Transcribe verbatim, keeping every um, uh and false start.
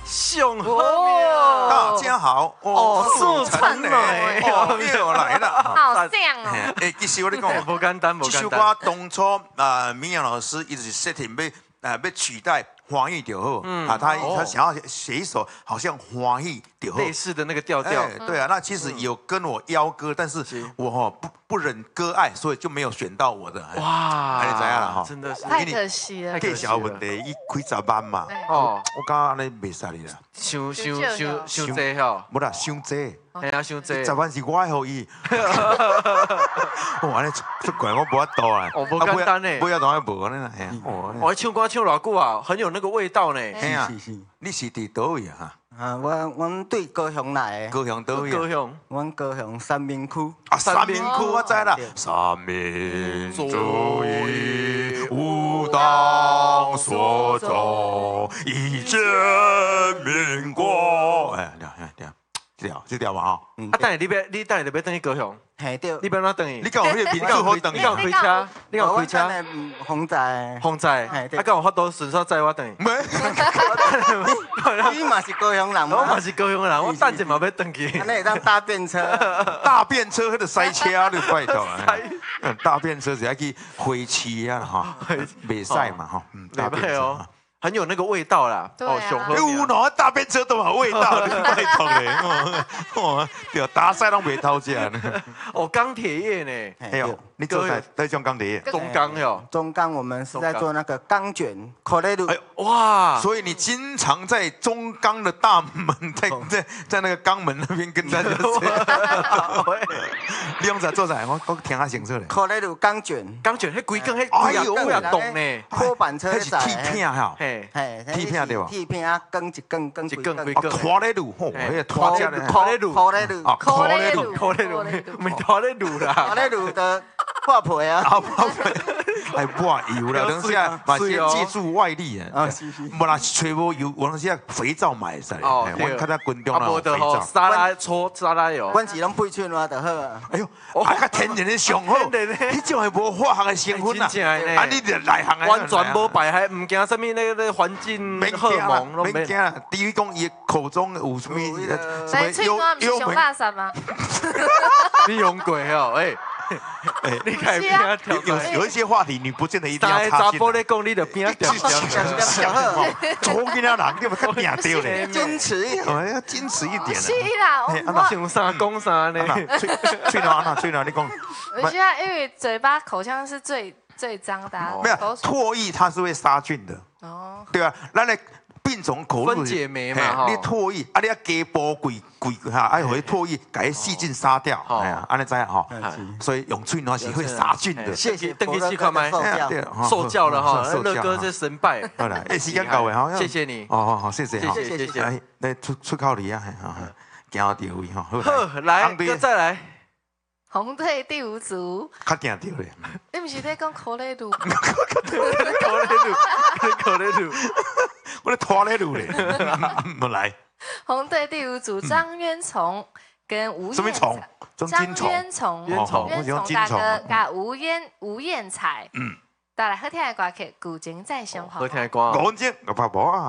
上好命， 大家好， 哦，速成嘞， 嘞， 哦，又来了。 好像哦。 哎，其实我跟你讲， 不简单，不这首简单。 歌当初啊，明阳老师一直设定要啊要取代欢喜就好，啊，他他想要写一首好像欢喜就好类似的那个调调。 对啊，那其实有跟我邀歌，但是我哈不不忍割爱，所以就没有选到我的。 哇， 你知样了哈？ 真的是太可惜了。 计小问题，伊开十万嘛， 哦， 我感觉安尼袂使你啦。 伤伤伤伤济吼， 无啦，伤济。 系啊，伤济。 十万是我爱互伊。哦，安尼出怪我无法度啊。 哦，不简单呢。 不要当然无安尼啦，嘿。 我唱歌唱偌久啊，很有那个味道呢。 嘿啊，你是伫倒位啊？ 啊，我阮对高雄来的。 高雄倒位？ 高雄。 阮高雄三民区。 啊，三民区我知啦。三民主义无党所宗，一建民国。哎，了了了。这条这条嘛吼， 啊，等下你要你等下就要等去高雄， 嘿对， 你要哪等去？ 你讲有迄个民主好等你讲开车，你讲开车， 洪仔， 洪仔，啊，敢有法度顺手载我等去？ 没， 你嘛是高雄人， 我嘛是高雄人，我等者嘛要等去。 那会当搭便车， 大便车迄个塞车你拜托啊！大便车是要去回市啊哈，袂使嘛哈，嗯，大便车。 很有那个味道啦， 哦， 雄和有喏，大便车都有味道，你拜托嘞，哦，对，大赛拢袂偷食呢。 哦，钢铁业呢？ 哎呦，你做在在种钢铁业？ 中钢哟， 中钢我们是在做那个钢卷，可乐路。 哎哇，所以你经常在中钢的大门，在在在那个肛门那边跟大家说。你用在做啥？我我听下清楚嘞。 可乐路钢卷， 钢卷，迄规根迄哎呦，要动呢， 拖板车迄是铁片哈。 嘿， 铁片对吧？ 铁片啊，更一更更一更几更。拖咧路，吼，迄个拖车咧。 拖咧路，拖咧路， 拖咧路， 拖咧路，咪拖咧路啦。 拖咧路的破皮啊， 破皮，还抹油了，等下嘛先借助外力啊。啊，是是。无啦，吹无油，有当时啊肥皂买使。哦，我看到军中啦，肥皂。 沙拉搓沙拉油。 阮是拢配寸话就好啊。 哎呦，啊较天然的上好，迄种系无化学的成分啊。啊，你就内行的。 完全无排害，唔惊什么那个环境荷尔蒙， 免惊啦。至于讲伊口中有什么什么脆瓜不是熊大山吗？ 你用过哦，哎。哎，你看边啊跳， 有有一些话题你不见得一定要插进。 查甫咧讲，你就边啊跳跳跳跳。做囡仔人，你咪较拼掉咧。 矜持一点， 要矜持一点。 是啦， 我想啥讲啥呢？ 吹吹哪哪吹哪，你讲。 我觉得因为嘴巴口腔是最最脏的。 没有唾液，它是会杀菌的。哦。对啊，咱咧。病从口入， 分解酶嘛， 你唾液，啊，你要加煲贵贵哈，哎，互唾液把细菌杀掉，哎呀，安尼知影吼，所以用嘴暖是会杀菌的。 谢谢邓基去看麦，受教了哈，乐哥这神拜。 好了，哎，时间到了哈， 谢谢你。 哦，好好，谢谢， 谢谢谢谢。 来，来出出口里啊，哈，行到位哈。 好，来，哥再来。 红队第五组， 较惊到咧。 你不是在讲可乐路？可乐路，可乐路， 我咧拖咧路咧，我来。 红队第五组张渊从跟吴什么虫？ 张渊从， 渊从， 渊从大哥加吴燕吴燕彩。嗯。带来好听的歌曲《古今再相逢》。 好听的歌。 古今，我拍无啊。